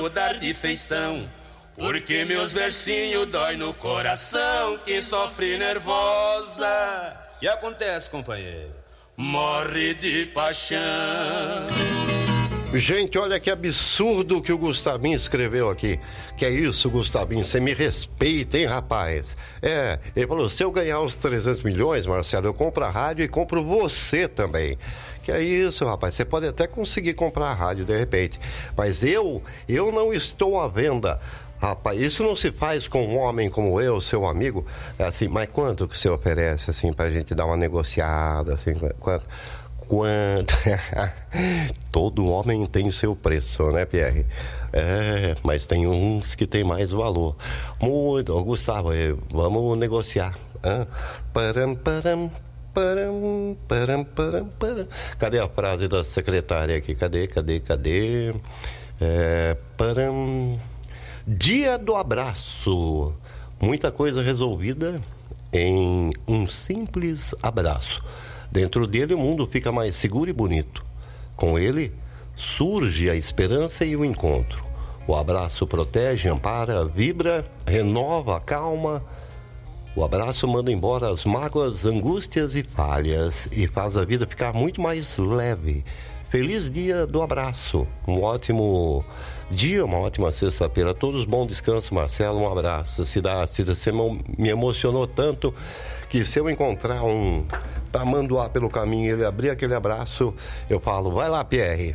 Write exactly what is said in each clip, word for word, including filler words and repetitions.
Mudar de feição, porque meus versinhos dói no coração, que sofre nervosa. E acontece, companheiro, morre de paixão. Gente, olha que absurdo que o Gustavinho escreveu aqui. Que é isso, Gustavinho? Você me respeita, hein, rapaz? É, ele falou, se eu ganhar uns trezentos milhões, Marcelo, eu compro a rádio e compro você também. Que é isso, rapaz? Você pode até conseguir comprar a rádio de repente. Mas eu, eu não estou à venda. Rapaz, isso não se faz com um homem como eu, seu amigo. Assim, mas quanto que você oferece, assim, pra gente dar uma negociada, assim, quanto? Quanto? Todo homem tem seu preço, né, Pierre? É, mas tem uns que tem mais valor. Muito, Gustavo, vamos negociar. Ah, param, param, param, param, param, param. Cadê a frase da secretária aqui? Cadê, cadê, cadê? É, param. Dia do abraço. Muita coisa resolvida em um simples abraço. Dentro dele o mundo fica mais seguro e bonito. Com ele surge a esperança e o encontro. O abraço protege, ampara, vibra, renova, acalma. O abraço manda embora as mágoas, angústias e falhas e faz a vida ficar muito mais leve. Feliz dia do abraço. Um ótimo dia, uma ótima sexta-feira a todos. Bom descanso, Marcelo. Um abraço. Se dá, se você me emocionou tanto que se eu encontrar um tamanduá pelo caminho e ele abrir aquele abraço, eu falo, vai lá, Pierre.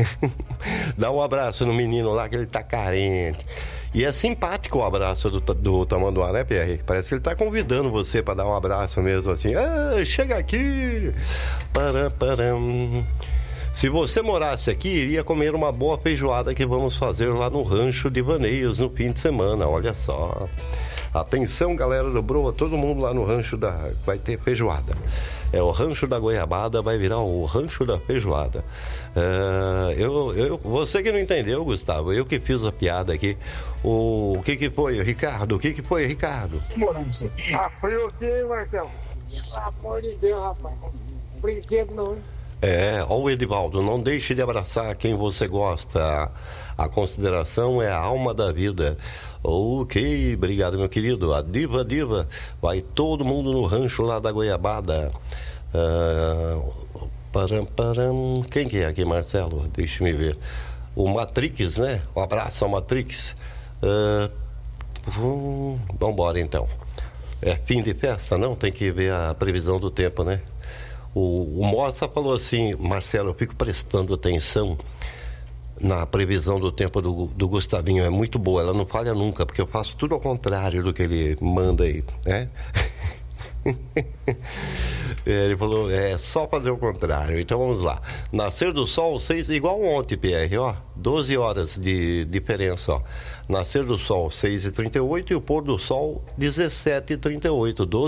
Dá um abraço no menino lá que ele tá carente. E é simpático o abraço do, do tamanduá, né, Pierre? Parece que ele tá convidando você para dar um abraço mesmo assim. Ah, chega aqui. Param, param. Se você morasse aqui, iria comer uma boa feijoada que vamos fazer lá no Rancho de Vaneios no fim de semana, olha só. Atenção, galera do Broa, todo mundo lá no Rancho da... vai ter feijoada. É, o Rancho da Goiabada vai virar o Rancho da Feijoada. Uh, eu, eu, você que não entendeu, Gustavo, eu que fiz a piada aqui. O, o que que foi, Ricardo? O que que foi, Ricardo? Tá frio aqui, Marcelo. Pelo amor de Deus, rapaz. Brinquedo não, hein? É, ó o Edivaldo, não deixe de abraçar quem você gosta. A consideração é a alma da vida. Ok, obrigado, meu querido. A diva, diva, vai todo mundo no rancho lá da Goiabada. Uh, param, param. Quem que é aqui, Marcelo? Deixa-me ver. O Matrix, né? Um abraço ao Matrix. Uh, vamos embora, então. É fim de festa, não? Tem que ver a previsão do tempo, né? O, o Moça falou assim, Marcelo, eu fico prestando atenção na previsão do tempo do, do Gustavinho, é muito boa, ela não falha nunca, porque eu faço tudo ao contrário do que ele manda aí, né? Ele falou, é só fazer o contrário. Então vamos lá. Nascer do sol, seis, igual ontem, Pierre, ó, doze horas de diferença, ó. Nascer do sol, seis e trinta e oito, e o pôr do sol, dezessete e trinta e oito, doze